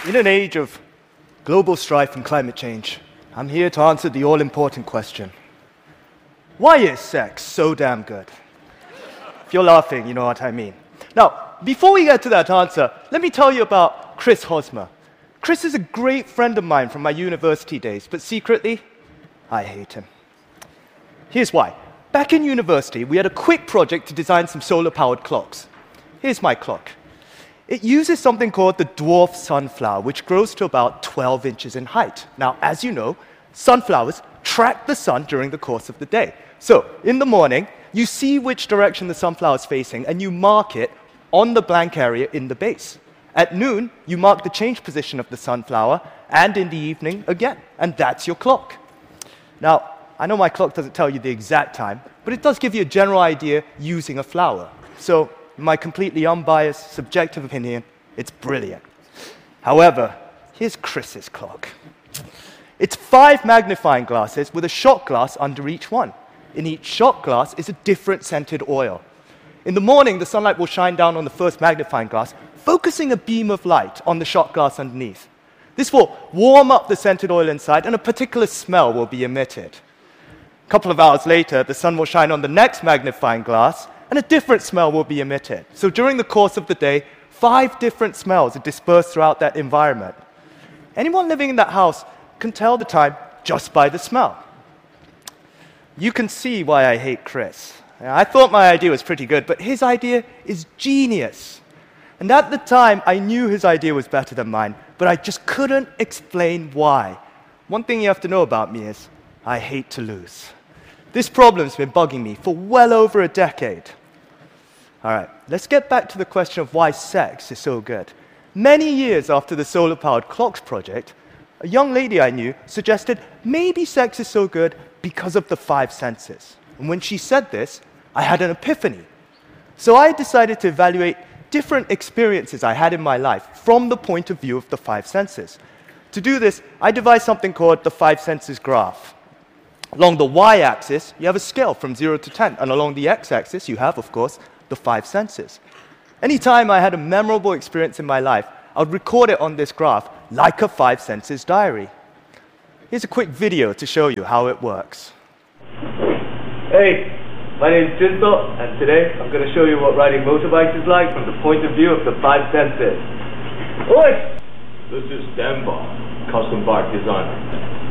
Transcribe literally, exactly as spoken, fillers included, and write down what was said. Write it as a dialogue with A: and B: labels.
A: In an age of global strife and climate change, I'm here to answer the all-important question. Why is sex so damn good? If you're laughing, you know what I mean. Now, before we get to that answer, let me tell you about Chris Hosmer. Chris is a great friend of mine from my university days, but secretly, I hate him. Here's why. Back in university, we had a quick project to design some solar-powered clocks. Here's my clock. It uses something called the dwarf sunflower, which grows to about twelve inches in height. Now, as you know, sunflowers track the sun during the course of the day. So, in the morning, you see which direction the sunflower is facing, and you mark it on the blank area in the base. At noon, you mark the change position of the sunflower, and in the evening, again. And that's your clock. Now, I know my clock doesn't tell you the exact time, but it does give you a general idea using a flower. So, in my completely unbiased, subjective opinion, it's brilliant. However, here's Chris's clock. It's five magnifying glasses with a shot glass under each one. In each shot glass is a different scented oil. In the morning, the sunlight will shine down on the first magnifying glass, focusing a beam of light on the shot glass underneath. This will warm up the scented oil inside, and a particular smell will be emitted. A couple of hours later, the sun will shine on the next magnifying glass, and a different smell will be emitted. So during the course of the day, five different smells are dispersed throughout that environment. Anyone living in that house can tell the time just by the smell. You can see why I hate Chris. I thought my idea was pretty good, but his idea is genius. And at the time, I knew his idea was better than mine, but I just couldn't explain why. One thing you have to know about me is I hate to lose. This problem's been bugging me for well over a decade. All right, let's get back to the question of why sex is so good. Many years after the solar-powered clocks project, a young lady I knew suggested maybe sex is so good because of the five senses. And when she said this, I had an epiphany. So I decided to evaluate different experiences I had in my life from the point of view of the five senses. To do this, I devised something called the five senses graph. Along the y-axis, you have a scale from zero to ten, and along the x-axis, you have, of course, the five senses. Anytime I had a memorable experience in my life, I would record it on this graph like a five senses diary. Here's a quick video to show you how it works.
B: Hey, my name is Jinsel, and today I'm going to show you what riding motorbikes is like from the point of view of the five senses. Oi! This is Demba, custom bike designer.